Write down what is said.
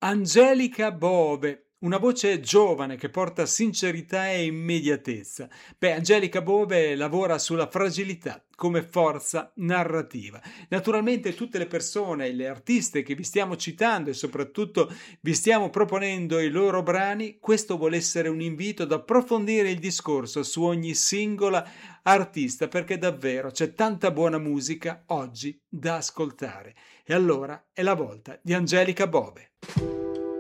Angelica Bove, una voce giovane che porta sincerità e immediatezza. Angelica Bove lavora sulla fragilità come forza narrativa. Naturalmente tutte le persone, le artiste che vi stiamo citando e soprattutto vi stiamo proponendo i loro brani, questo vuole essere un invito ad approfondire il discorso su ogni singola artista, perché davvero c'è tanta buona musica oggi da ascoltare. E allora è la volta di Angelica Bove.